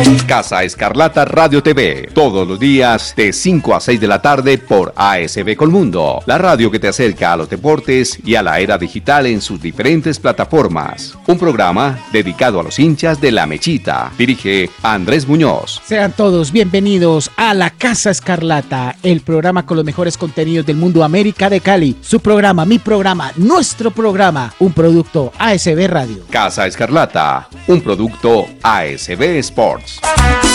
Casa Escarlata Radio TV, todos los días de 5 a 6 de la tarde por ASB Colmundo, la radio que te acerca a los deportes y a la era digital en sus diferentes plataformas. Un programa dedicado a los hinchas de La Mechita. Dirige Andrés Muñoz. Sean todos bienvenidos a la Casa Escarlata, el programa con los mejores contenidos del mundo América de Cali. Su programa, mi programa, nuestro programa, un producto ASB Radio. Casa Escarlata, un producto ASB Sports.